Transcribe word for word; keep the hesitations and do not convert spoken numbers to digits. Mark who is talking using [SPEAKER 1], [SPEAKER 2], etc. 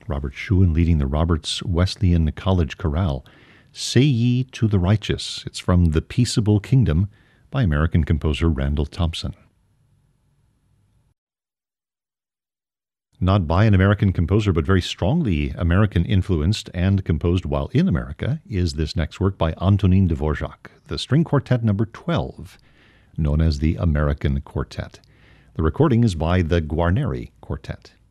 [SPEAKER 1] Robert Schuin leading the Roberts Wesleyan College Chorale. Say Ye to the Righteous. It's from The Peaceable Kingdom by American composer Randall Thompson. Not by an American composer, but very strongly American-influenced and composed while in America, is this next work by Antonin Dvorak, the string quartet number twelve, known as the American Quartet. The recording is by the Guarneri Quartet.